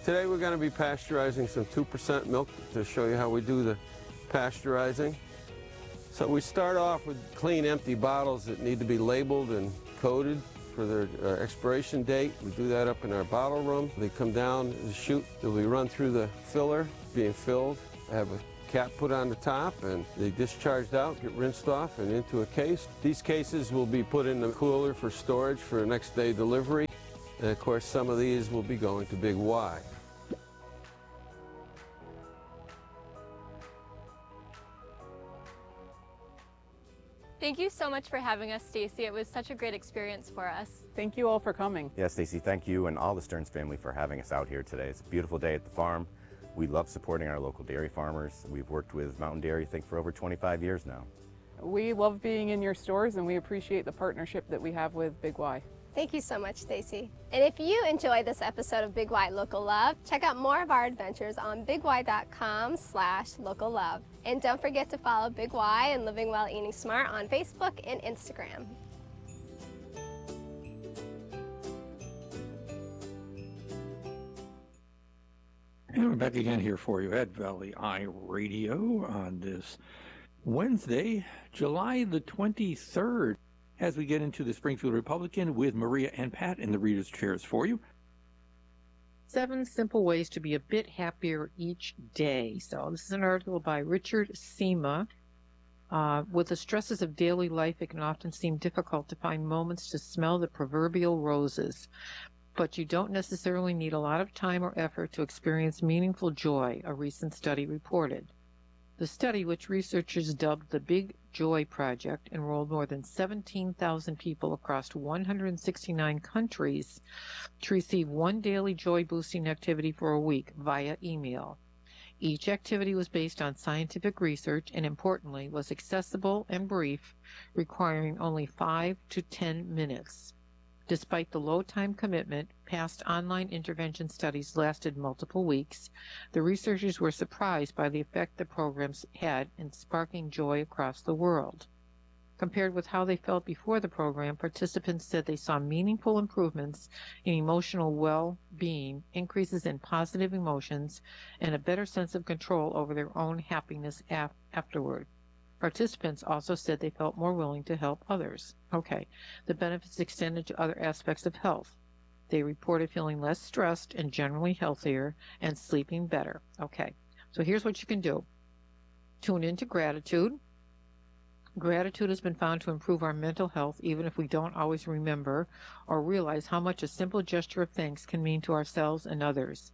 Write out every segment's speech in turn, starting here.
Today we're going to be pasteurizing some 2% milk to show you how we do the pasteurizing. So we start off with clean, empty bottles that need to be labeled and coded for their expiration date. We do that up in our bottle room. They come down the chute. They'll be run through the filler, being filled. I have a cap put on the top, and they discharged out, get rinsed off, and into a case. These cases will be put in the cooler for storage for next day delivery. And of course, some of these will be going to Big Y. Thank you so much for having us, Stacy. It was such a great experience for us. Thank you all for coming. Yeah, Stacy, thank you and all the Stearns family for having us out here today. It's a beautiful day at the farm. We love supporting our local dairy farmers. We've worked with Mountain Dairy, I think, for over 25 years now. We love being in your stores, and we appreciate the partnership that we have with Big Y. Thank you so much, Stacy. And if you enjoyed this episode of Big Y Local Love, check out more of our adventures on bigY.com/locallove. And don't forget to follow Big Y and Living Well Eating Smart on Facebook and Instagram. And we're back again here for you at Valley Eye Radio on this Wednesday, July the 23rd, as we get into the Springfield Republican with Maria and Pat in the reader's chairs for you. 7 simple ways to be a bit happier each day. So this is an article by Richard Seema. With the stresses of daily life, it can often seem difficult to find moments to smell the proverbial roses. But you don't necessarily need a lot of time or effort to experience meaningful joy, a recent study reported. The study, which researchers dubbed the Big Joy Project, enrolled more than 17,000 people across 169 countries to receive one daily joy-boosting activity for a week via email. Each activity was based on scientific research and, importantly, was accessible and brief, requiring only 5 to 10 minutes. Despite the low time commitment, past online intervention studies lasted multiple weeks. The researchers were surprised by the effect the programs had in sparking joy across the world. Compared with how they felt before the program, participants said they saw meaningful improvements in emotional well-being, increases in positive emotions, and a better sense of control over their own happiness afterward. Participants also said they felt more willing to help others. Okay, the benefits extended to other aspects of health. They reported feeling less stressed and generally healthier and sleeping better. Okay, so here's what you can do. Tune into gratitude. Gratitude has been found to improve our mental health even if we don't always remember or realize how much a simple gesture of thanks can mean to ourselves and others.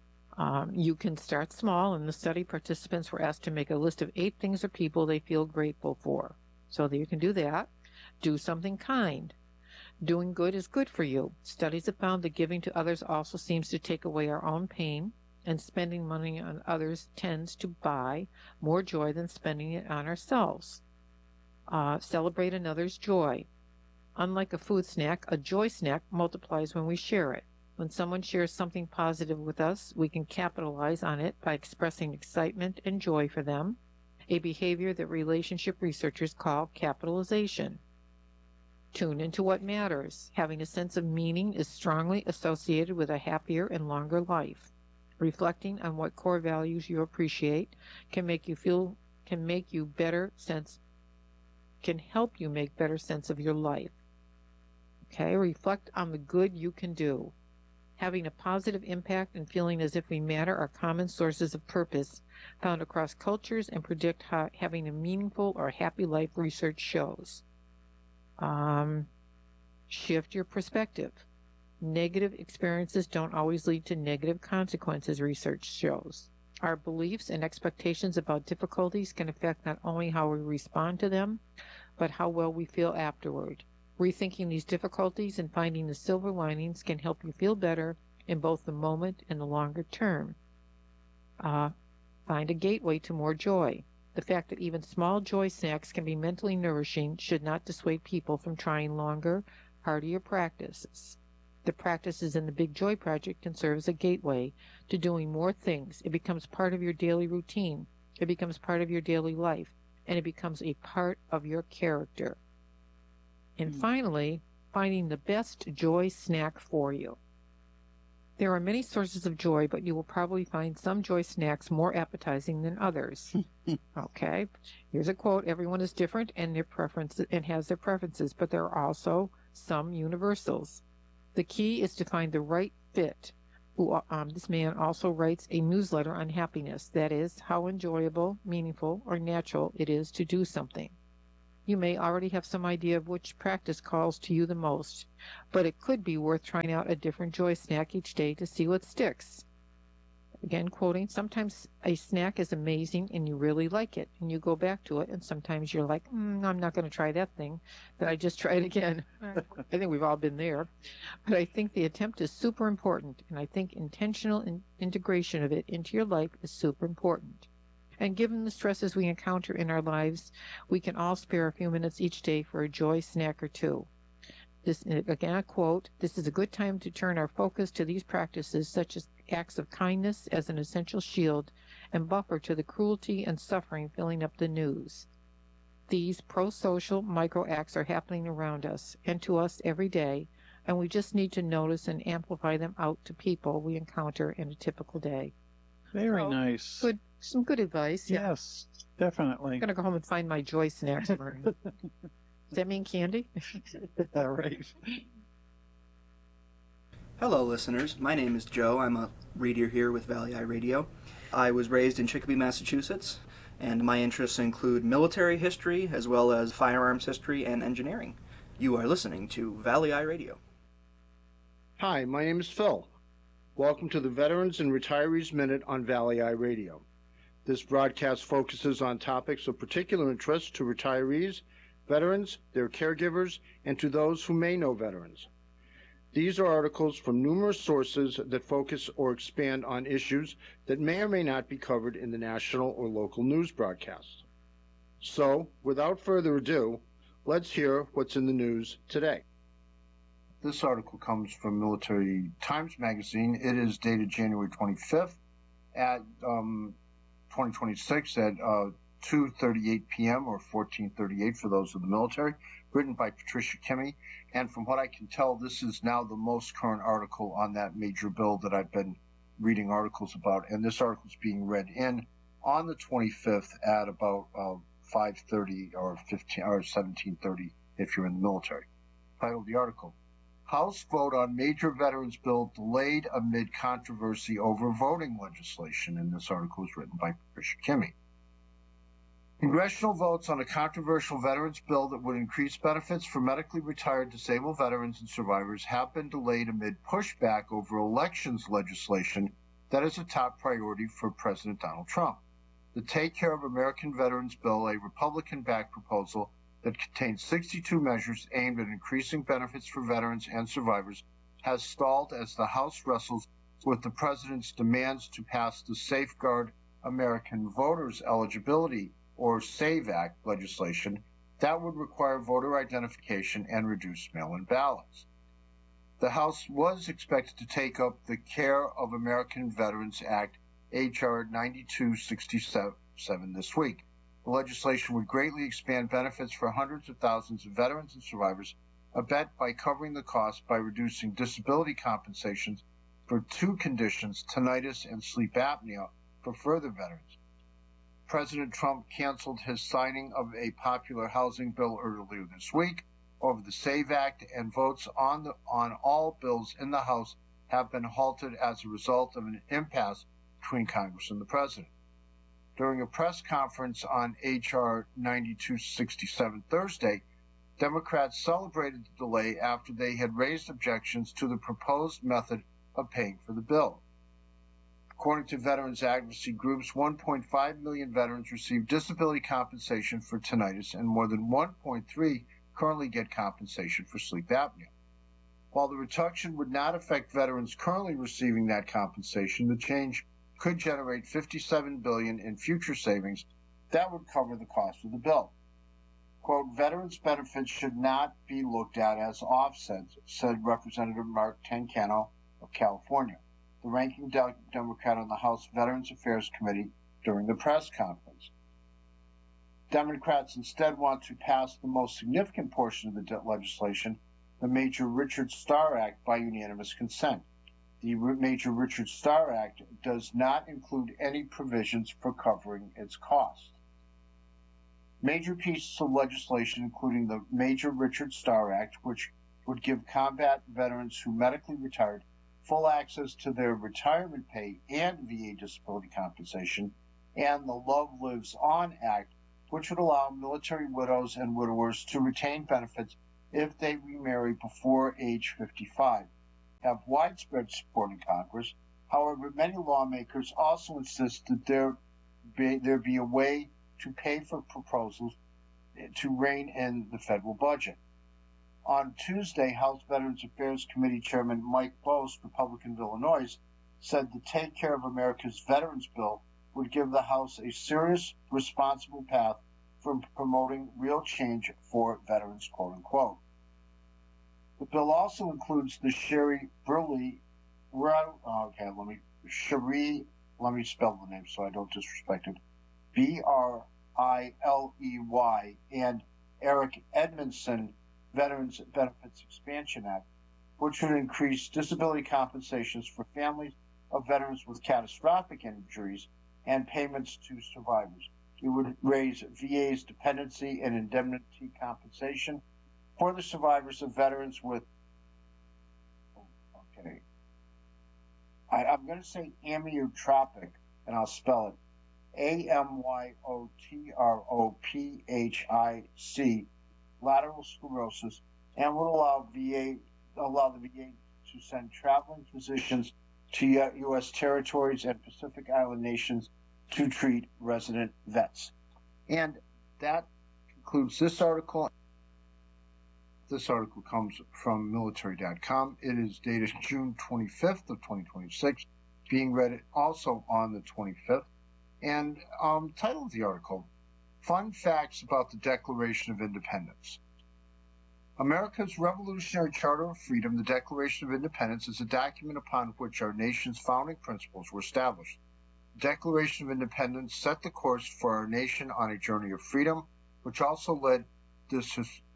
You can start small. In the study, participants were asked to make a list of 8 things or people they feel grateful for. So you can do that. Do something kind. Doing good is good for you. Studies have found that giving to others also seems to take away our own pain, and spending money on others tends to buy more joy than spending it on ourselves. Celebrate another's joy. Unlike a food snack, a joy snack multiplies when we share it. When someone shares something positive with us, we can capitalize on it by expressing excitement and joy for them, a behavior that relationship researchers call capitalization. Tune into what matters. Having a sense of meaning is strongly associated with a happier and longer life. Reflecting on what core values you appreciate can help you make better sense of your life. Okay, reflect on the good you can do. Having a positive impact and feeling as if we matter are common sources of purpose found across cultures and predict how having a meaningful or happy life, research shows. Shift your perspective. Negative experiences don't always lead to negative consequences, research shows. Our beliefs and expectations about difficulties can affect not only how we respond to them, but how well we feel afterward. Rethinking these difficulties and finding the silver linings can help you feel better in both the moment and the longer term. Find a gateway to more joy. The fact that even small joy snacks can be mentally nourishing should not dissuade people from trying longer, heartier practices. The practices in the Big Joy Project can serve as a gateway to doing more things. It becomes part of your daily routine. It becomes part of your daily life. And it becomes a part of your character. And finally, finding the best joy snack for you. There are many sources of joy, but you will probably find some joy snacks more appetizing than others. Okay, here's a quote. Everyone is different and their preferences and has their preferences, but there are also some universals. The key is to find the right fit. This man also writes a newsletter on happiness. That is, how enjoyable, meaningful, or natural it is to do something. You may already have some idea of which practice calls to you the most, but it could be worth trying out a different joy snack each day to see what sticks. Again, quoting, sometimes a snack is amazing and you really like it, and you go back to it, and sometimes you're like, I'm not going to try that thing, but I just try it again. I think we've all been there. But I think the attempt is super important, and I think intentional integration of it into your life is super important. And given the stresses we encounter in our lives, we can all spare a few minutes each day for a joy snack or two. This, again, a quote, this is a good time to turn our focus to these practices, such as acts of kindness as an essential shield and buffer to the cruelty and suffering filling up the news. These pro-social micro-acts are happening around us and to us every day, and we just need to notice and amplify them out to people we encounter in a typical day. Very nice. Good. Some good advice. Yeah. Yes, definitely. I'm going to go home and find my joy snacks. Does that mean candy? All right. Hello, listeners. My name is Joe. I'm a reader here with Valley Eye Radio. I was raised in Chicopee, Massachusetts, and my interests include military history as well as firearms history and engineering. You are listening to Valley Eye Radio. Hi, my name is Phil. Welcome to the Veterans and Retirees Minute on Valley Eye Radio. This broadcast focuses on topics of particular interest to retirees, veterans, their caregivers, and to those who may know veterans. These are articles from numerous sources that focus or expand on issues that may or may not be covered in the national or local news broadcasts. So, without further ado, let's hear what's in the news today. This article comes from Military Times Magazine. It is dated January 25th at 2026 at 2:38 p.m. or 14:38 for those of the military, written by Patricia Kimmey. And from what I can tell, this is now the most current article on that major bill that I've been reading articles about. And this article is being read in on the 25th at about 5:30 or 17:30 if you're in the military. Title of the article: House vote on major veterans bill delayed amid controversy over voting legislation. And this article was written by Patricia Kimmey. Congressional votes on a controversial veterans bill that would increase benefits for medically retired disabled veterans and survivors have been delayed amid pushback over elections legislation that is a top priority for President Donald Trump. The Take Care of American Veterans bill, a Republican-backed proposal that contains 62 measures aimed at increasing benefits for veterans and survivors, has stalled as the House wrestles with the president's demands to pass the Safeguard American Voters Eligibility, or SAVE Act, legislation that would require voter identification and reduce mail-in ballots. The House was expected to take up the Care of American Veterans Act, H.R. 9267, this week. The legislation would greatly expand benefits for hundreds of thousands of veterans and survivors, abet by covering the cost by reducing disability compensations for two conditions, tinnitus and sleep apnea, for further veterans. President Trump canceled his signing of a popular housing bill earlier this week over the SAVE Act, and votes on all bills in the House have been halted as a result of an impasse between Congress and the president. During a press conference on H.R. 9267 Thursday, Democrats celebrated the delay after they had raised objections to the proposed method of paying for the bill. According to veterans advocacy groups, 1.5 million veterans receive disability compensation for tinnitus, and more than 1.3 currently get compensation for sleep apnea. While the reduction would not affect veterans currently receiving that compensation, the change could generate $57 billion in future savings that would cover the cost of the bill. Quote, veterans' benefits should not be looked at as offsets, said Representative Mark Tancano of California, the ranking Democrat on the House Veterans Affairs Committee, during the press conference. Democrats instead want to pass the most significant portion of the legislation, the major Richard Starr Act, by unanimous consent. the Major Richard Starr Act does not include any provisions for covering its cost. Major pieces of legislation, including the Major Richard Starr Act, which would give combat veterans who medically retired full access to their retirement pay and VA disability compensation, and the Love Lives On Act, which would allow military widows and widowers to retain benefits if they remarry before age 55, have widespread support in Congress. However, many lawmakers also insist that there be a way to pay for proposals to rein in the federal budget. On Tuesday, House Veterans Affairs Committee Chairman Mike Bost, Republican of Illinois, said the Take Care of America's Veterans Bill would give the House a serious, responsible path for promoting real change for veterans, quote unquote. The bill also includes the Cherie Burley, let me spell the name so I don't disrespect it, B-R-I-L-E-Y, and Eric Edmondson Veterans Benefits Expansion Act, which would increase disability compensations for families of veterans with catastrophic injuries and payments to survivors. It would raise VA's dependency and indemnity compensation for the survivors of veterans with, I'm going to say amyotrophic, and I'll spell it A-M-Y-O-T-R-O-P-H-I-C, lateral sclerosis, and would allow the VA to send traveling physicians to U.S. territories and Pacific Island nations to treat resident vets. And that concludes this article. This article comes from military.com. It is dated June 25th of 2026, being read also on the 25th. And title of the article, Fun Facts About the Declaration of Independence. America's Revolutionary Charter of Freedom, the Declaration of Independence, is a document upon which our nation's founding principles were established. The Declaration of Independence set the course for our nation on a journey of freedom, which also led this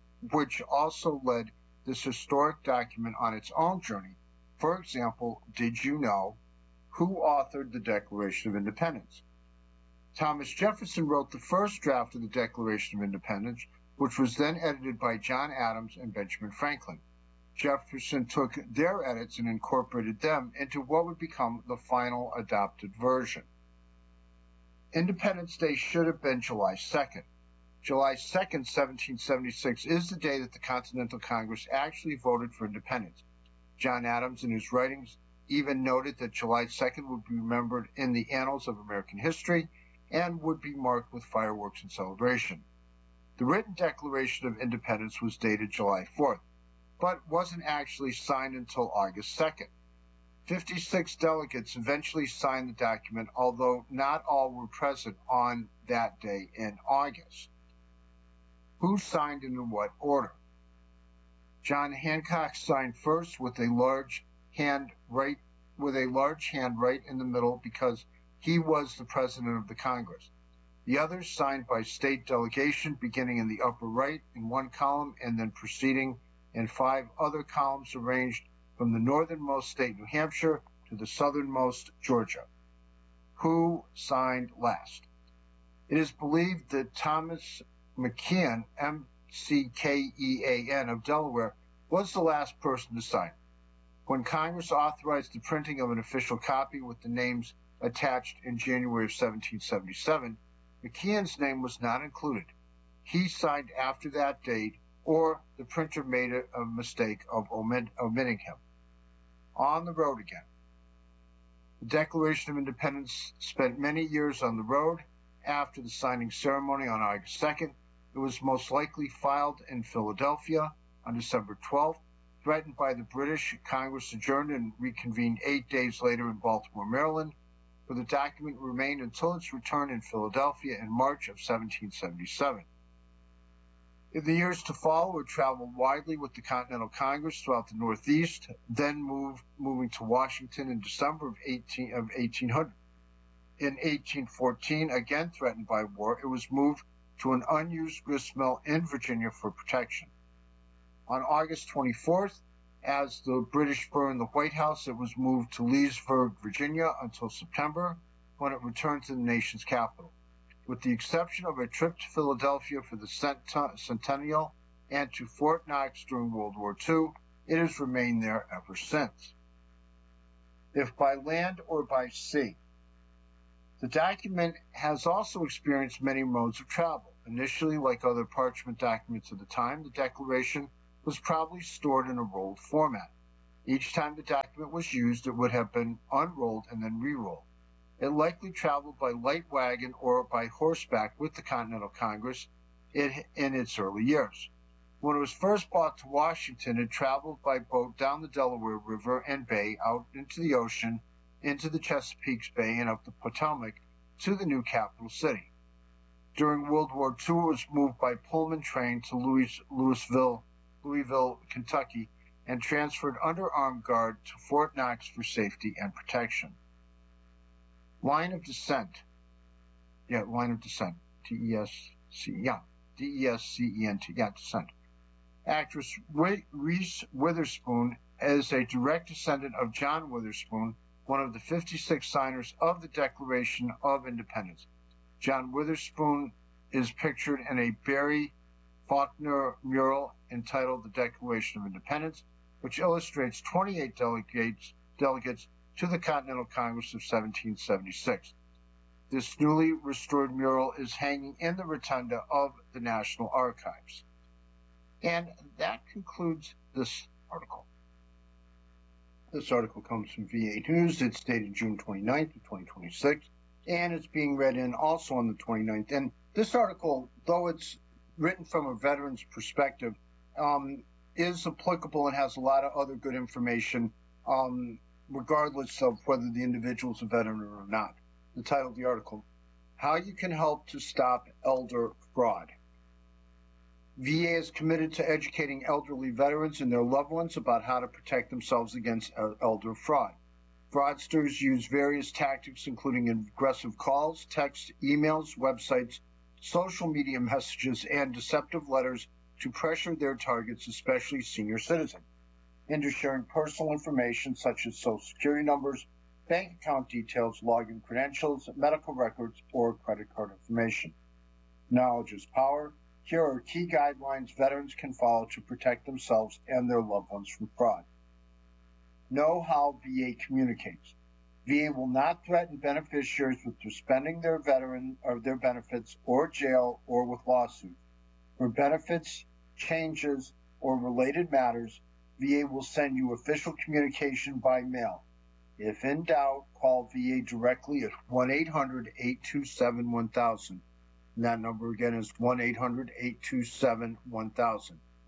historic document on its own journey. For example, did you know who authored the Declaration of Independence? Thomas Jefferson wrote the first draft of the Declaration of Independence, which was then edited by John Adams and Benjamin Franklin. Jefferson took their edits and incorporated them into what would become the final adopted version. Independence Day should have been July 2nd. July 2nd, 1776 is the day that the Continental Congress actually voted for independence. John Adams, in his writings, even noted that July 2nd would be remembered in the annals of American history and would be marked with fireworks and celebration. The written Declaration of Independence was dated July 4th, but wasn't actually signed until August 2nd. 56 delegates eventually signed the document, although not all were present on that day in August. Who signed and in what order? John Hancock signed first with a large hand right in the middle because he was the president of the Congress. The others signed by state delegation, beginning in the upper right in one column and then proceeding in 5 other columns arranged from the northernmost state, New Hampshire, to the southernmost, Georgia. Who signed last? It is believed that Thomas McKean, M-C-K-E-A-N, of Delaware, was the last person to sign. When Congress authorized the printing of an official copy with the names attached in January of 1777, McKeon's name was not included. He signed after that date, or the printer made a mistake of omitting him. On the road again. The Declaration of Independence spent many years on the road. After the signing ceremony on August 2nd, it was most likely filed in Philadelphia on December 12th. Threatened by the British, Congress adjourned and reconvened 8 days later in Baltimore, Maryland, where the document remained until its return in Philadelphia in March of 1777. In the years to follow, it traveled widely with the Continental Congress throughout the Northeast, then moving to Washington in December of 1800. In 1814, again threatened by war, it was moved to an unused grist mill in Virginia for protection. On August 24th, As the British burned the White House, it was moved to Leesburg, Virginia until September, when it returned to the nation's capital. With the exception of a trip to Philadelphia for the centennial and to Fort Knox during World War II, it has remained there ever since. If by land or by sea. The document has also experienced many modes of travel. Initially, like other parchment documents of the time, the Declaration was probably stored in a rolled format. Each time the document was used, it would have been unrolled and then re-rolled. It likely traveled by light wagon or by horseback with the Continental Congress in its early years. When it was first brought to Washington, it traveled by boat down the Delaware River and Bay, out into the ocean, into the Chesapeake Bay and up the Potomac to the new capital city. During World War II, it was moved by Pullman train to Louisville, Kentucky, and transferred under armed guard to Fort Knox for safety and protection. Line of descent. D-E-S-C-E-N-T, descent. Actress Reese Witherspoon is a direct descendant of John Witherspoon, one of the 56 signers of the Declaration of Independence. John Witherspoon is pictured in a Barry Faulkner mural entitled The Declaration of Independence, which illustrates 28 delegates to the Continental Congress of 1776. This newly restored mural is hanging in the rotunda of the National Archives. And that concludes this article. This article comes from VA News. It's dated June 29th of 2026, and it's being read in also on the 29th. And this article, though it's written from a veteran's perspective, is applicable and has a lot of other good information, regardless of whether the individual is a veteran or not. The title of the article, How You Can Help to Stop Elder Fraud. VA is committed to educating elderly veterans and their loved ones about how to protect themselves against elder fraud. Fraudsters use various tactics, including aggressive calls, texts, emails, websites, social media messages, and deceptive letters to pressure their targets, especially senior citizens, into sharing personal information such as social security numbers, bank account details, login credentials, medical records, or credit card information. Knowledge is power. Here are key guidelines veterans can follow to protect themselves and their loved ones from fraud. Know how VA communicates. VA will not threaten beneficiaries with suspending their benefits or jail or with lawsuits. For benefits, changes, or related matters, VA will send you official communication by mail. If in doubt, call VA directly at 1-800-827-1000. And that number again is 1-800-827-1000.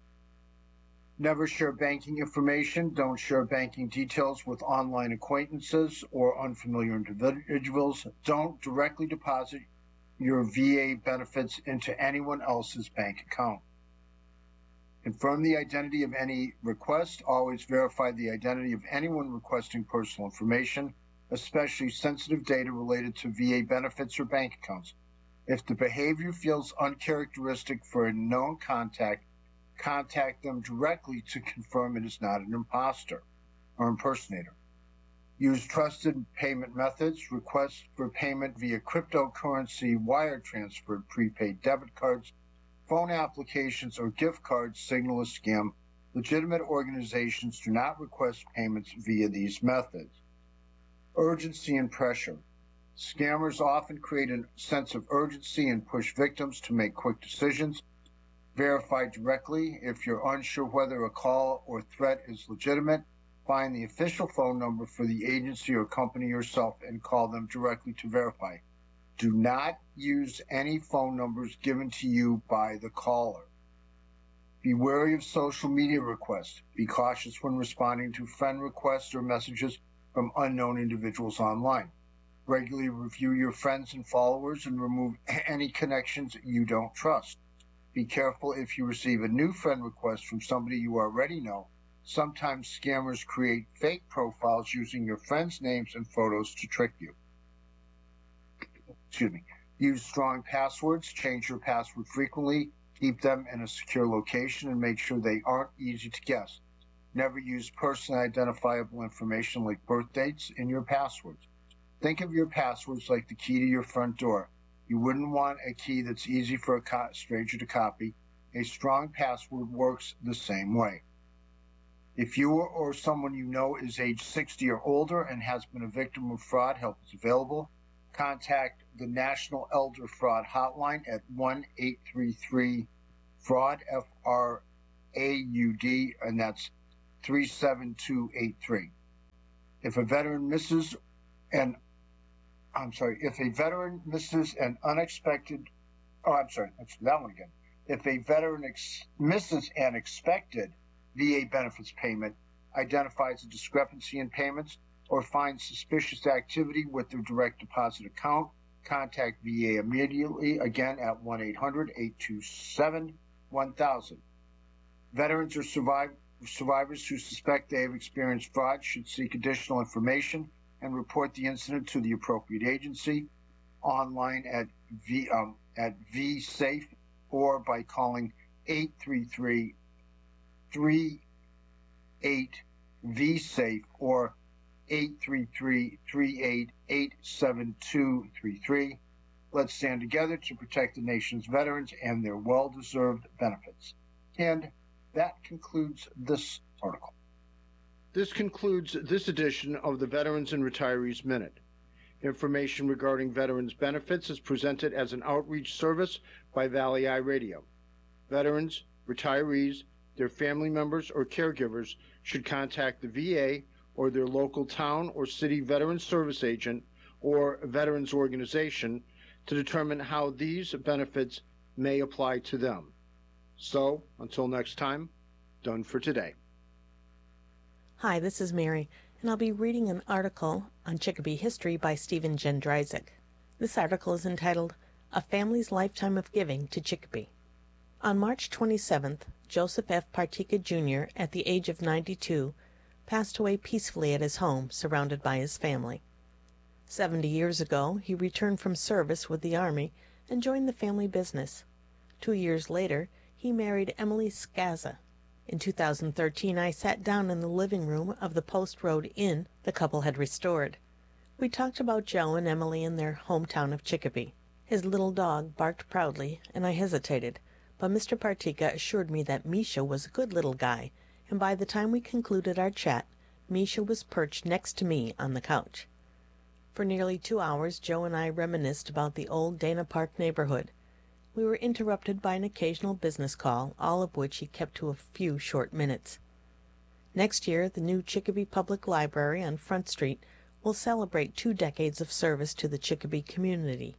Never share banking information. Don't share banking details with online acquaintances or unfamiliar individuals. Don't directly deposit your VA benefits into anyone else's bank account. Confirm the identity of any request. Always verify the identity of anyone requesting personal information, especially sensitive data related to VA benefits or bank accounts. If the behavior feels uncharacteristic for a known contact, contact them directly to confirm it is not an imposter or impersonator. Use trusted payment methods. Request for payment via cryptocurrency, wire transfer, prepaid debit cards, phone applications, or gift cards signal a scam. Legitimate organizations do not request payments via these methods. Urgency and pressure. Scammers often create a sense of urgency and push victims to make quick decisions. Verify directly. If you're unsure whether a call or threat is legitimate, find the official phone number for the agency or company yourself and call them directly to verify. Do not use any phone numbers given to you by the caller. Be wary of social media requests. Be cautious when responding to friend requests or messages from unknown individuals online. Regularly review your friends and followers and remove any connections you don't trust. Be careful if you receive a new friend request from somebody you already know. Sometimes scammers create fake profiles using your friends' names and photos to trick you. Use strong passwords. Change your password frequently. Keep them in a secure location and make sure they aren't easy to guess. Never use personally identifiable information like birth dates in your passwords. Think of your passwords like the key to your front door. You wouldn't want a key that's easy for a stranger to copy. A strong password works the same way. If you or someone you know is age 60 or older and has been a victim of fraud, help is available. Contact the National Elder Fraud Hotline at 1-833-FRAUD, F-R-A-U-D, and that's 37283. If a veteran misses an If a veteran misses an expected VA benefits payment, identifies a discrepancy in payments, or finds suspicious activity with their direct deposit account, contact VA immediately, again at 1-800-827-1000. Veterans or survivors who suspect they have experienced fraud should seek additional information and report the incident to the appropriate agency online at VSafe or by calling 833-38-VSafe or 833-38-87233. Let's stand together to protect the nation's veterans and their well-deserved benefits. And that concludes this article. This concludes this edition of the Veterans and Retirees Minute. Information regarding veterans' benefits is presented as an outreach service by Valley Eye Radio. Veterans, retirees, their family members, or caregivers should contact the VA or their local town or city veterans service agent or veterans organization to determine how these benefits may apply to them. So, until next time, done for today. Hi, this is Mary, and I'll be reading an article on Chicopee history by Stephen Jendryzik. This article is entitled, A Family's Lifetime of Giving to Chicopee. On March 27th, Joseph F. Partika, Jr., at the age of 92, passed away peacefully at his home, surrounded by his family. 70 years ago, he returned from service with the Army and joined the family business. 2 years later, he married Emily Skaza. In 2013, I sat down in the living room of the Post Road Inn the couple had restored. We talked about Joe and Emily in their hometown of Chicopee. His little dog barked proudly, and I hesitated, but Mr. Partika assured me that Misha was a good little guy, and by the time we concluded our chat, Misha was perched next to me on the couch. For nearly 2 hours, Joe and I reminisced about the old Dana Park neighborhood. We were interrupted by an occasional business call, all of which he kept to a few short minutes. Next year, the new Chicopee Public Library on Front Street will celebrate 2 decades of service to the Chicopee community.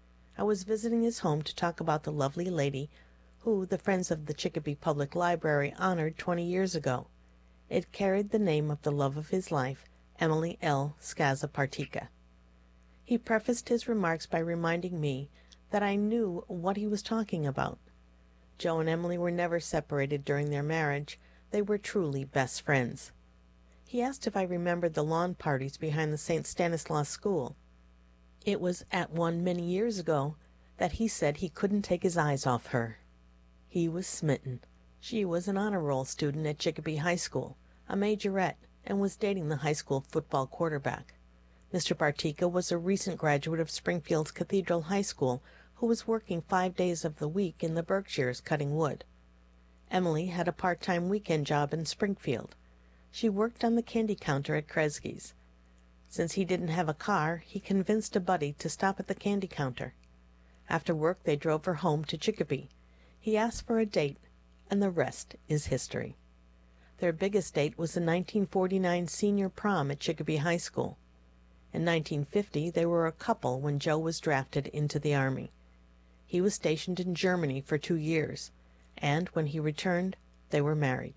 I was visiting his home to talk about the lovely lady who the Friends of the Chicopee Public Library honored 20 years ago. It carried the name of the love of his life, Emily L. Skaza Partika. He prefaced his remarks by reminding me that I knew what he was talking about. Joe and Emily were never separated during their marriage. They were truly best friends. He asked if I remembered the lawn parties behind the St. Stanislaus School. It was at one many years ago that he said he couldn't take his eyes off her. He was smitten. She was an honor roll student at Chicopee High School, a majorette, and was dating the high school football quarterback. Mr. Partika was a recent graduate of Springfield's Cathedral High School who was working 5 days of the week in the Berkshires cutting wood. Emily had a part-time weekend job in Springfield. She worked on the candy counter at Kresge's. Since he didn't have a car, he convinced a buddy to stop at the candy counter. After work, they drove her home to Chicopee. He asked for a date, and the rest is history. Their biggest date was the 1949 senior prom at Chicopee High School. In 1950, they were a couple when Joe was drafted into the Army. He was stationed in Germany for 2 years, and when he returned, they were married.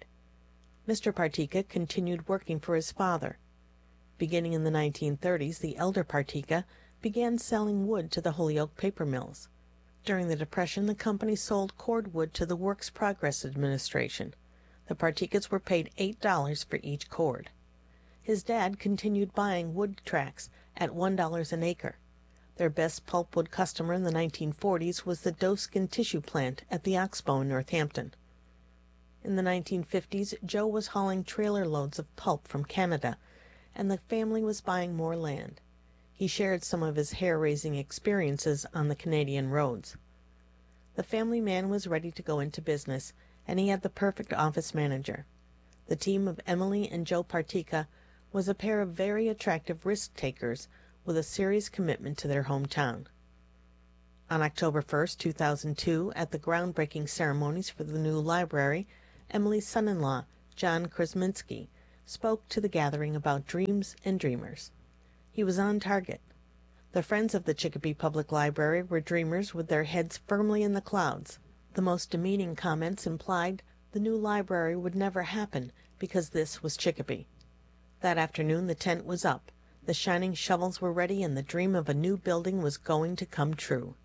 Mr. Partika continued working for his father. Beginning in the 1930s, the elder Partika began selling wood to the Holyoke paper mills. During the Depression, the company sold cordwood to the Works Progress Administration. The Partikas were paid $8 for each cord. His dad continued buying wood tracts at $1 an acre. Their best pulpwood customer in the 1940s was the Doskin Tissue Plant at the Oxbow in Northampton. In the 1950s, Joe was hauling trailer loads of pulp from Canada, and the family was buying more land. He shared some of his hair-raising experiences on the Canadian roads. The family man was ready to go into business, and he had the perfect office manager. The team of Emily and Joe Partica was a pair of very attractive risk-takers with a serious commitment to their hometown. On October 1st, 2002, at the groundbreaking ceremonies for the new library, Emily's son-in-law, John Krasminski, spoke to the gathering about dreams and dreamers. He was on target. The friends of the Chicopee Public Library were dreamers with their heads firmly in the clouds. The most demeaning comments implied the new library would never happen because this was Chicopee. That afternoon the tent was up, the shining shovels were ready, and the dream of a new building was going to come true.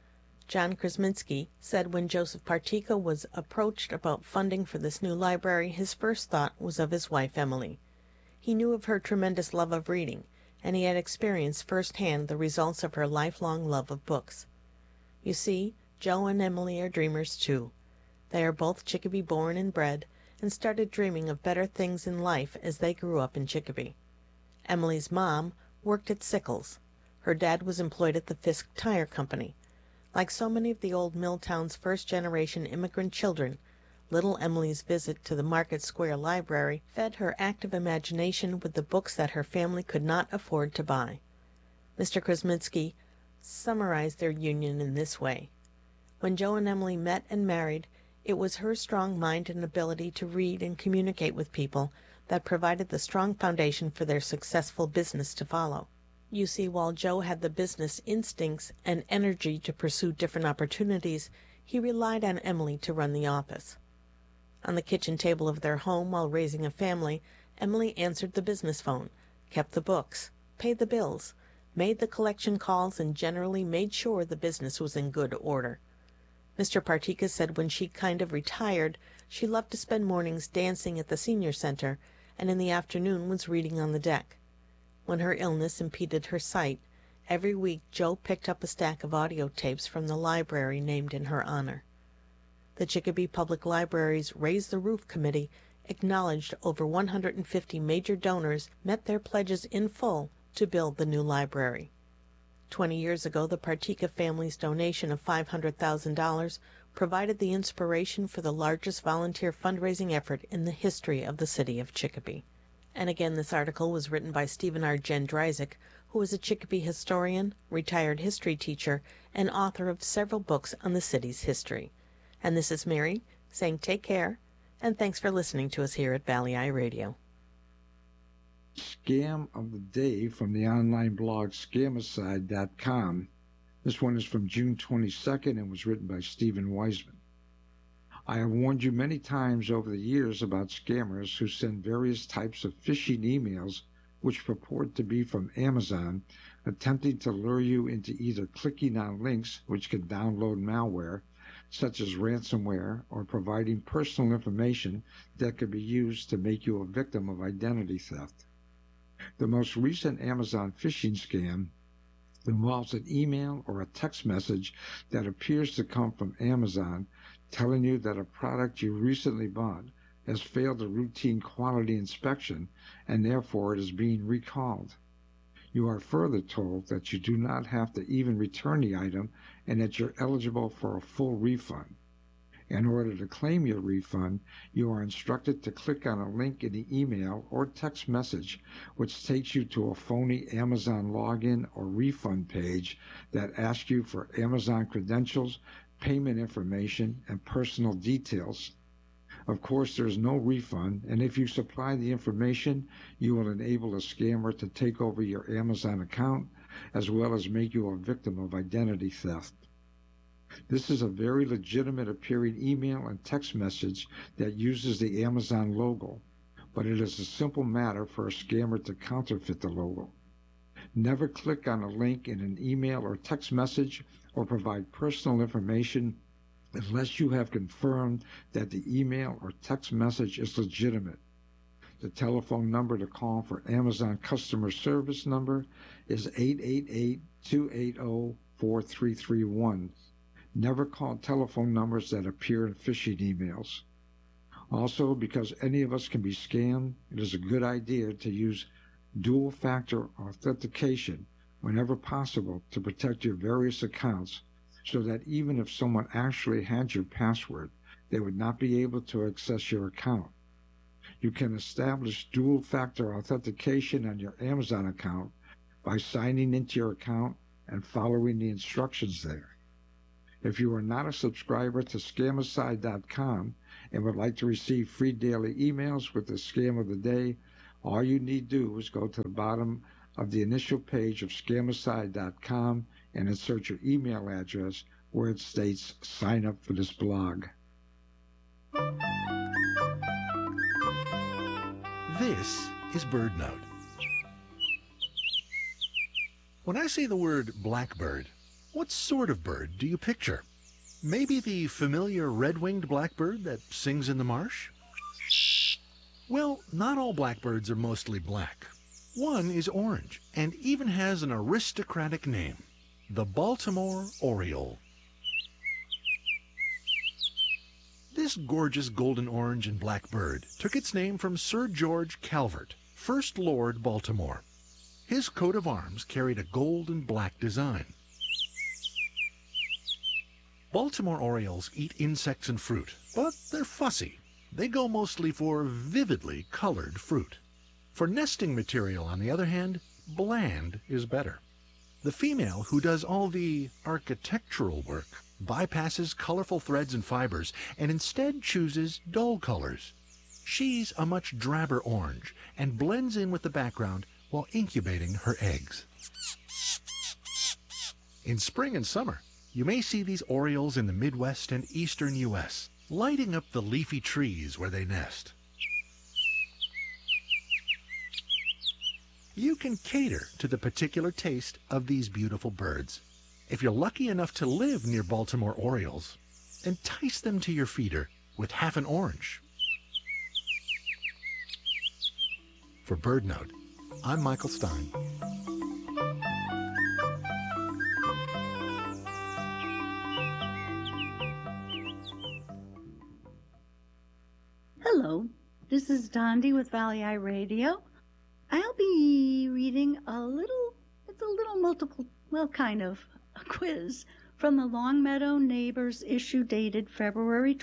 John Krasminski said when Joseph Partica was approached about funding for this new library, his first thought was of his wife Emily. He knew of her tremendous love of reading, and he had experienced firsthand the results of her lifelong love of books. You see, Joe and Emily are dreamers too. They are both Chicopee born and bred, and started dreaming of better things in life as they grew up in Chicopee. Emily's mom worked at Sickles. Her dad was employed at the Fisk Tire Company. Like so many of the old Milltown's first-generation immigrant children, little Emily's visit to the Market Square Library fed her active imagination with the books that her family could not afford to buy. Mr. Krasminski summarized their union in this way. When Joe and Emily met and married, it was her strong mind and ability to read and communicate with people that provided the strong foundation for their successful business to follow. You see, while Joe had the business instincts and energy to pursue different opportunities, he relied on Emily to run the office. On the kitchen table of their home while raising a family, Emily answered the business phone, kept the books, paid the bills, made the collection calls, and generally made sure the business was in good order. Mr. Partica said when she kind of retired, she loved to spend mornings dancing at the senior center, and in the afternoon was reading on the deck. When her illness impeded her sight, every week Joe picked up a stack of audio tapes from the library named in her honor. The Chicopee Public Library's Raise the Roof Committee acknowledged over 150 major donors met their pledges in full to build the new library. 20 years ago, the Partica family's donation of $500,000 provided the inspiration for the largest volunteer fundraising effort in the history of the city of Chicopee. And again, this article was written by Stephen R. Jendryzik, who is a Chicopee historian, retired history teacher, and author of several books on the city's history. And this is Mary saying take care, and thanks for listening to us here at Valley Eye Radio. Scam of the day from the online blog Scamicide.com. This one is from June 22nd and was written by Stephen Wiseman. I have warned you many times over the years about scammers who send various types of phishing emails which purport to be from Amazon, attempting to lure you into either clicking on links which can download malware, such as ransomware, or providing personal information that could be used to make you a victim of identity theft. The most recent Amazon phishing scam involves an email or a text message that appears to come from Amazon telling you that a product you recently bought has failed a routine quality inspection and therefore it is being recalled. You are further told that you do not have to even return the item and that you're eligible for a full refund. In order to claim your refund, you are instructed to click on a link in the email or text message which takes you to a phony Amazon login or refund page that asks you for Amazon credentials, payment information, and personal details. Of course, there's no refund, and if you supply the information, you will enable a scammer to take over your Amazon account, as well as make you a victim of identity theft. This is a very legitimate appearing email and text message that uses the Amazon logo, but it is a simple matter for a scammer to counterfeit the logo. Never click on a link in an email or text message or provide personal information unless you have confirmed that the email or text message is legitimate. The telephone number to call for Amazon customer service number is 888-280-4331. Never call telephone numbers that appear in phishing emails. Also, because any of us can be scammed, it is a good idea to use dual-factor authentication whenever possible to protect your various accounts so that even if someone actually had your password, they would not be able to access your account. You can establish dual-factor authentication on your Amazon account by signing into your account and following the instructions there. If you are not a subscriber to Scamicide.com and would like to receive free daily emails with the scam of the day, all you need to do is go to the bottom of the initial page of Scamicide.com and insert your email address where it states sign up for this blog. This is BirdNote. When I say the word blackbird, what sort of bird do you picture? Maybe the familiar red-winged blackbird that sings in the marsh? Well, not all blackbirds are mostly black. One is orange and even has an aristocratic name, the Baltimore Oriole. This gorgeous golden orange and black bird took its name from Sir George Calvert, First Lord Baltimore. His coat of arms carried a gold and black design. Baltimore Orioles eat insects and fruit, but they're fussy. They go mostly for vividly colored fruit. For nesting material, on the other hand, bland is better. The female, who does all the architectural work, bypasses colorful threads and fibers and instead chooses dull colors. She's a much drabber orange and blends in with the background while incubating her eggs. In spring and summer, you may see these orioles in the Midwest and eastern U.S., lighting up the leafy trees where they nest. You can cater to the particular taste of these beautiful birds. If you're lucky enough to live near Baltimore Orioles, entice them to your feeder with half an orange. For BirdNote, I'm Michael Stein. Hello, this is Dondi with Valley Eye Radio. I'll be reading a little multiple, a quiz from the Longmeadow Neighbors issue dated February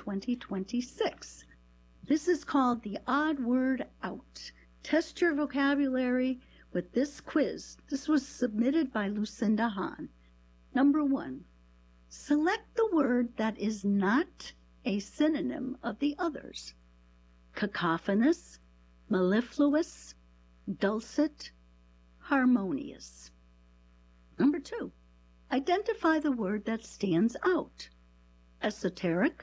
2026. This is called The Odd Word Out. Test your vocabulary with this quiz. This was submitted by Lucinda Hahn. Number 1. Select the word that is not a synonym of the others. Cacophonous, mellifluous, dulcet, harmonious. Number 2. Identify the word that stands out. Esoteric,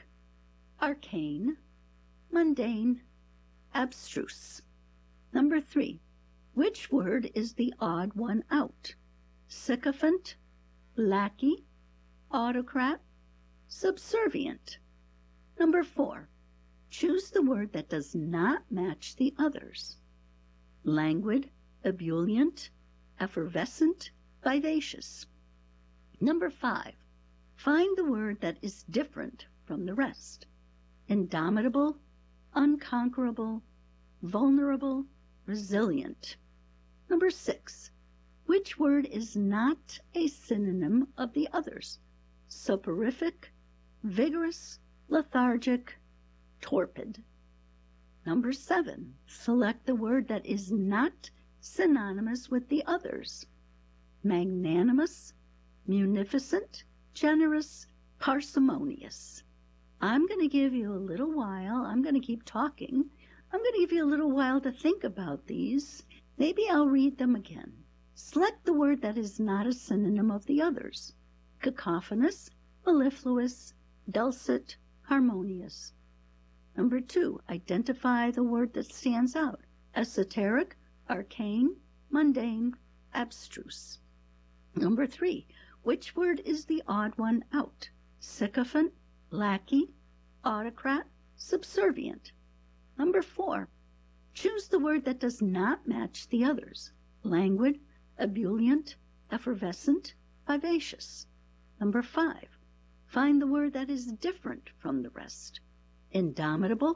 arcane, mundane, abstruse. Number 3. Which word is the odd one out? Sycophant, lackey, autocrat, subservient. Number 4. Choose the word that does not match the others. Languid, ebullient, effervescent, vivacious. Number 5. Find the word that is different from the rest. Indomitable, unconquerable, vulnerable, resilient. Number 6. Which word is not a synonym of the others? Soporific, vigorous, lethargic, torpid. Number 7. Select the word that is not synonymous with the others. Magnanimous, munificent, generous, parsimonious. I'm going to give you a little while. I'm going to keep talking. I'm going to give you a little while to think about these. Maybe I'll read them again. Select the word that is not a synonym of the others. Cacophonous, mellifluous, dulcet, harmonious. Number 2, identify the word that stands out. Esoteric, arcane, mundane, abstruse. Number 3, which word is the odd one out? Sycophant, lackey, autocrat, subservient. Number 4, choose the word that does not match the others. Languid, ebullient, effervescent, vivacious. Number 5, find the word that is different from the rest. Indomitable,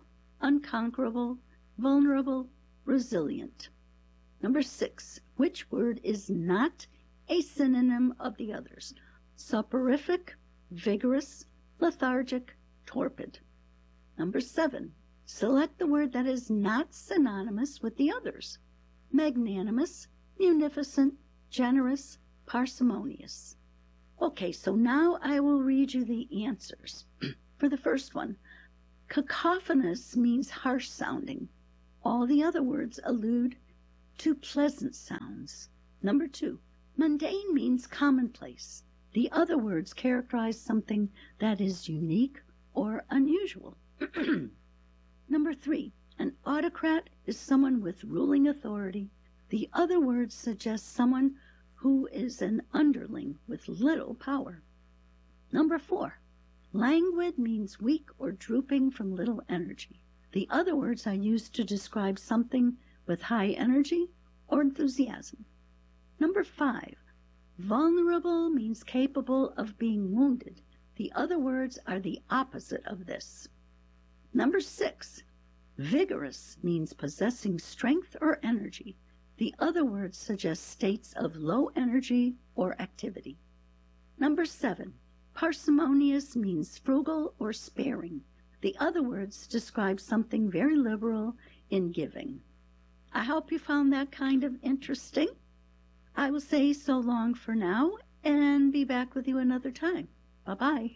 unconquerable, vulnerable, resilient. Number 6, which word is not a synonym of the others? Soporific, vigorous, lethargic, torpid. Number 7, select the word that is not synonymous with the others. Magnanimous, munificent, generous, parsimonious. Okay, so now I will read you the answers. For the first one, cacophonous means harsh sounding. All the other words allude to pleasant sounds. Number 2, mundane means commonplace. The other words characterize something that is unique or unusual. Number 3, an autocrat is someone with ruling authority. The other words suggest someone who is an underling with little power. Number 4, languid means weak or drooping from little energy. The other words are used to describe something with high energy or enthusiasm. Number 5, vulnerable means capable of being wounded. The other words are the opposite of this. Number 6, vigorous means possessing strength or energy. The other words suggest states of low energy or activity. Number 7, parsimonious means frugal or sparing. The other words describe something very liberal in giving. I hope you found that kind of interesting. I will say so long for now and be back with you another time. Bye-bye.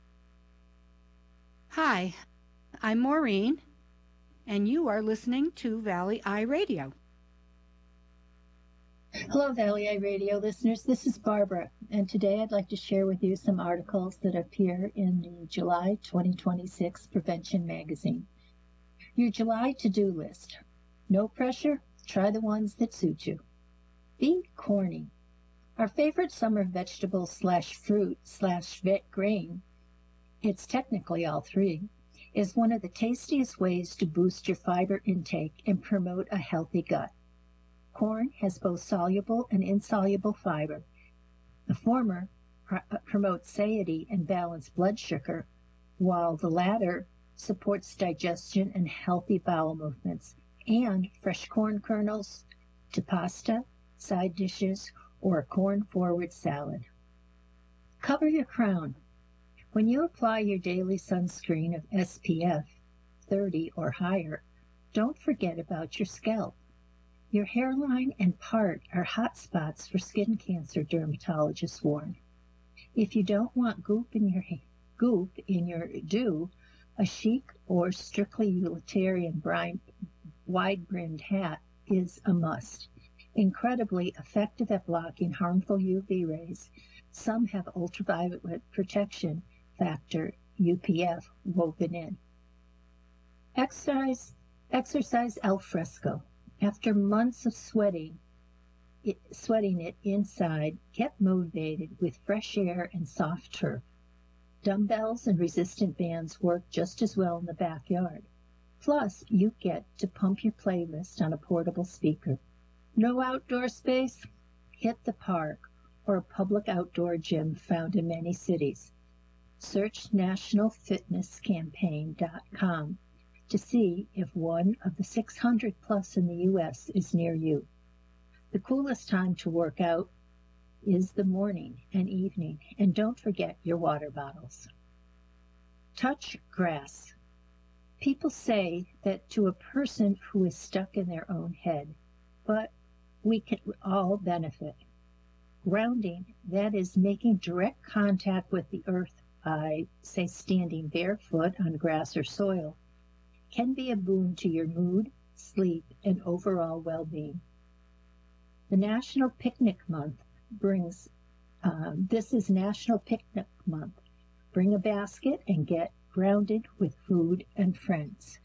Hi, I'm Maureen, and you are listening to Valley Eye Radio. Hello, Valley Eye Radio listeners. This is Barbara, and today I'd like to share with you some articles that appear in the July 2026 Prevention Magazine. Your July to-do list. No pressure, try the ones that suit you. Be corny. Our favorite summer vegetable / fruit / grain, it's technically all three, is one of the tastiest ways to boost your fiber intake and promote a healthy gut. Corn has both soluble and insoluble fiber. The former promotes satiety and balanced blood sugar, while the latter supports digestion and healthy bowel movements, and fresh corn kernels to pasta, side dishes, or a corn-forward salad. Cover your crown. When you apply your daily sunscreen of SPF 30 or higher, don't forget about your scalp. Your hairline and part are hot spots for skin cancer, dermatologists warn. If you don't want goop in your dew, a chic or strictly utilitarian wide-brimmed hat is a must. Incredibly effective at blocking harmful UV rays, some have ultraviolet protection factor UPF woven in. Exercise al fresco. After months of sweating it inside, get motivated with fresh air and soft turf. Dumbbells and resistant bands work just as well in the backyard. Plus, you get to pump your playlist on a portable speaker. No outdoor space? Hit the park or a public outdoor gym found in many cities. Search nationalfitnesscampaign.com to see if one of the 600 plus in the U.S. is near you. The coolest time to work out is the morning and evening, and don't forget your water bottles. Touch grass. People say that to a person who is stuck in their own head, but we can all benefit. Grounding, that is making direct contact with the earth by, say, standing barefoot on grass or soil, can be a boon to your mood, sleep, and overall well-being. The National Picnic Month brings, this is National Picnic Month. Bring a basket and get grounded with food and friends.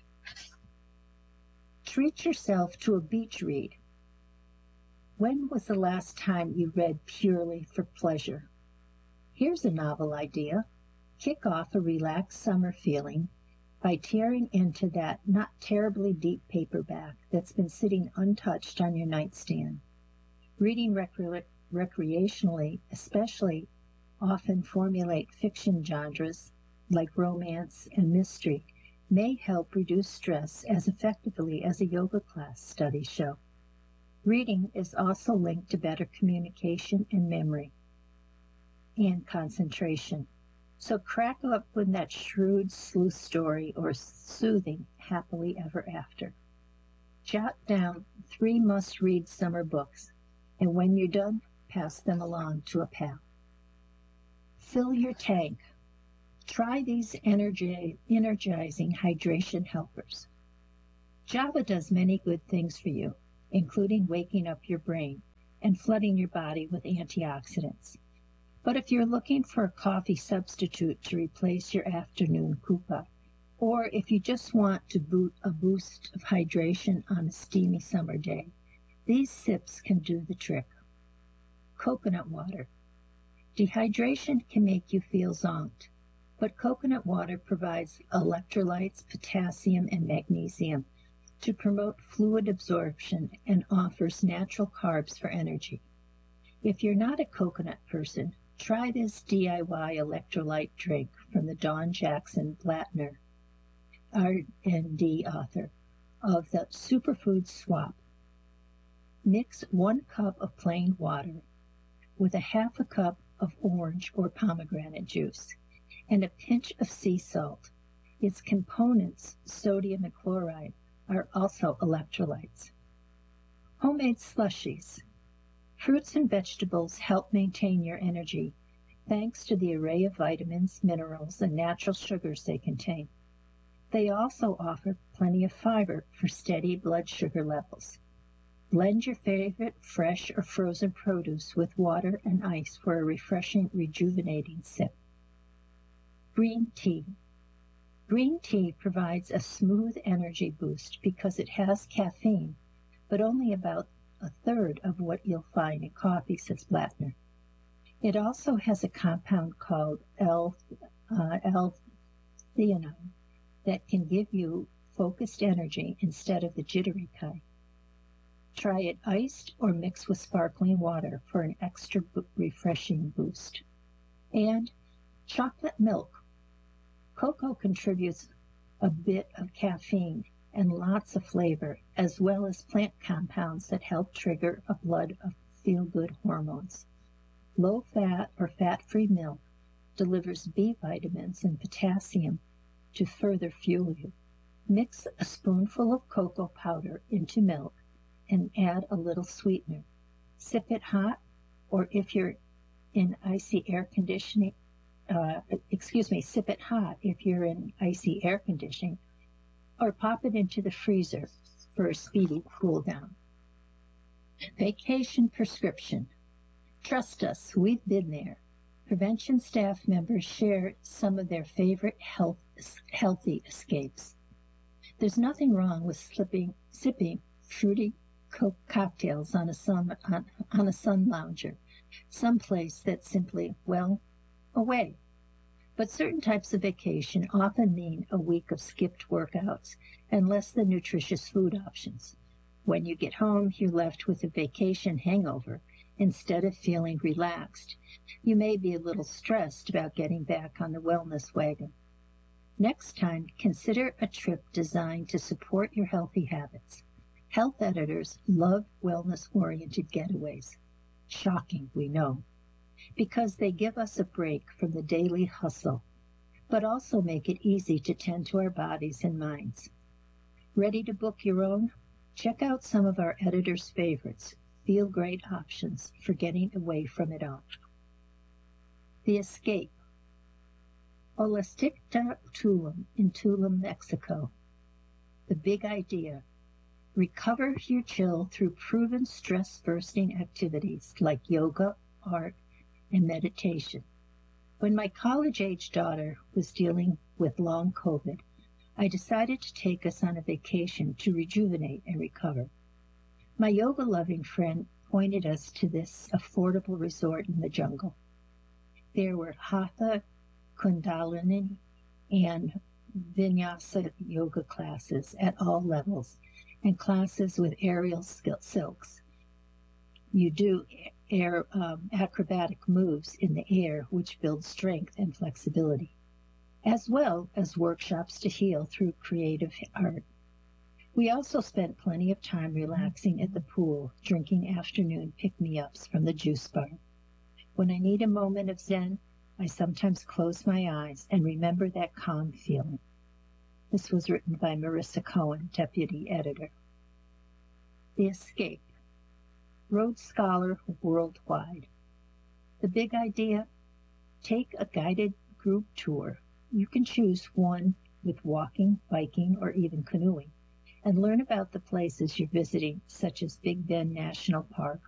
Treat yourself to a beach read. When was the last time you read purely for pleasure? Here's a novel idea. Kick off a relaxed summer feeling by tearing into that not terribly deep paperback that's been sitting untouched on your nightstand. Reading recreationally, especially, often formulate fiction genres like romance and mystery, may help reduce stress as effectively as a yoga class, studies show. Reading is also linked to better communication and memory and concentration. So crack up with that shrewd sleuth story or soothing happily ever after. Jot down 3 must-read summer books, and when you're done, pass them along to a pal. Fill your tank. Try these energizing hydration helpers. Java does many good things for you, including waking up your brain and flooding your body with antioxidants. But if you're looking for a coffee substitute to replace your afternoon kupa, or if you just want to a boost of hydration on a steamy summer day, these sips can do the trick. Coconut water. Dehydration can make you feel zonked, but coconut water provides electrolytes, potassium, and magnesium to promote fluid absorption and offers natural carbs for energy. If you're not a coconut person, try this DIY electrolyte drink from the Dawn Jackson Blattner, R&D author, of the Superfood Swap. Mix 1 cup of plain water with a half a cup of orange or pomegranate juice and a pinch of sea salt. Its components, sodium and chloride, are also electrolytes. Homemade slushies. Fruits and vegetables help maintain your energy thanks to the array of vitamins, minerals, and natural sugars they contain. They also offer plenty of fiber for steady blood sugar levels. Blend your favorite fresh or frozen produce with water and ice for a refreshing, rejuvenating sip. Green tea. Green tea provides a smooth energy boost because it has caffeine, but only about a third of what you'll find in coffee, says Blattner. It also has a compound called L-theanine that can give you focused energy instead of the jittery kind. Try it iced or mixed with sparkling water for an extra refreshing boost. And chocolate milk. Cocoa contributes a bit of caffeine and lots of flavor, as well as plant compounds that help trigger a flood of feel-good hormones. Low-fat or fat-free milk delivers B vitamins and potassium to further fuel you. Mix a spoonful of cocoa powder into milk and add a little sweetener. Sip it hot, or if you're in icy air conditioning, sip it hot if you're in icy air conditioning, or pop it into the freezer for a speedy cool down. Vacation prescription. Trust us, we've been there. Prevention staff members share some of their favorite healthy escapes. There's nothing wrong with sipping fruity cocktails on a sun lounger, someplace that's simply, well, away. But certain types of vacation often mean a week of skipped workouts and less than nutritious food options. When you get home, you're left with a vacation hangover instead of feeling relaxed. You may be a little stressed about getting back on the wellness wagon. Next time, consider a trip designed to support your healthy habits. Health editors love wellness-oriented getaways. Shocking, we know, because they give us a break from the daily hustle, but also make it easy to tend to our bodies and minds. Ready to book your own? Check out some of our editors' favorites, feel-great options for getting away from it all. The Escape. Holistica Tulum in Tulum, Mexico. The big idea. Recover your chill through proven stress-bursting activities like yoga, art, and meditation. When my college-age daughter was dealing with long COVID, I decided to take us on a vacation to rejuvenate and recover. My yoga-loving friend pointed us to this affordable resort in the jungle. There were Hatha, Kundalini, and Vinyasa yoga classes at all levels, and classes with aerial silks. You do acrobatic moves in the air, which build strength and flexibility. as well as workshops to heal through creative art. We also spent plenty of time relaxing at the pool, drinking afternoon pick-me-ups from the juice bar. When I need a moment of zen, I sometimes close my eyes and remember that calm feeling. This was written by Marissa Cohen, Deputy Editor. The Escape. Rhodes Scholar Worldwide. The big idea? Take a guided group tour. You can choose one with walking, biking, or even canoeing, and learn about the places you're visiting, such as Big Bend National Park,